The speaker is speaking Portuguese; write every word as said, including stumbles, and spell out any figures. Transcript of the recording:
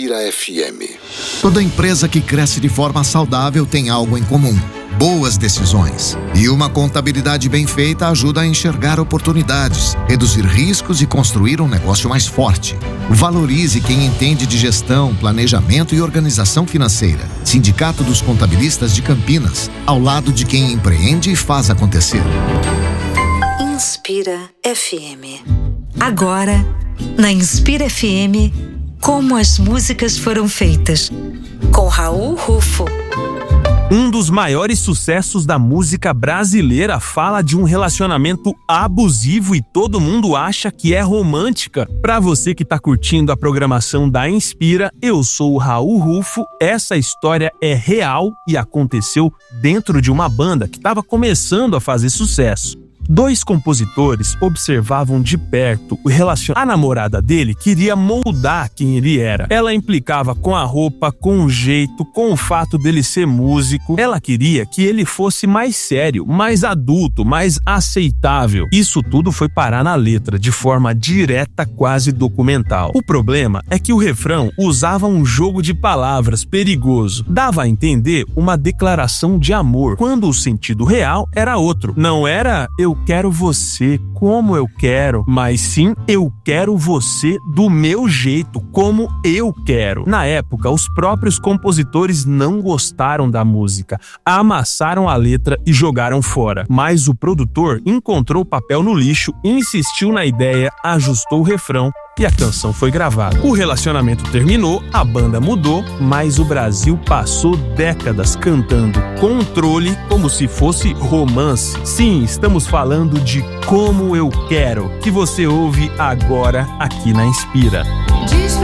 Inspira F M. Toda empresa que cresce de forma saudável tem algo em comum: boas decisões. E uma contabilidade bem feita ajuda a enxergar oportunidades, reduzir riscos e construir um negócio mais forte. Valorize quem entende de gestão, planejamento e organização financeira. Sindicato dos Contabilistas de Campinas, ao lado de quem empreende e faz acontecer. Inspira F M. Agora, na Inspira F M, como as músicas foram feitas, com Raul Rufo. Um dos maiores sucessos da música brasileira fala de um relacionamento abusivo e todo mundo acha que é romântica. Pra você que tá curtindo a programação da Inspira, eu sou o Raul Rufo. Essa história é real e aconteceu dentro de uma banda que estava começando a fazer sucesso. Dois compositores observavam de perto o relacionamento. A namorada dele queria moldar quem ele era. Ela implicava com a roupa, com o jeito, com o fato dele ser músico. Ela queria que ele fosse mais sério, mais adulto, mais aceitável. Isso tudo foi parar na letra, de forma direta, quase documental. O problema é que o refrão usava um jogo de palavras perigoso. Dava a entender uma declaração de amor, quando o sentido real era outro. Não era eu quero você como eu quero, mas sim eu quero você do meu jeito, como eu quero. Na época, os próprios compositores não gostaram da música, amassaram a letra e jogaram fora. Mas o produtor encontrou o papel no lixo, insistiu na ideia, ajustou o refrão e a canção foi gravada. O relacionamento terminou, a banda mudou, mas o Brasil passou décadas cantando Controle como se fosse romance. Sim, estamos falando de Como Eu Quero, que você ouve agora aqui na Inspira.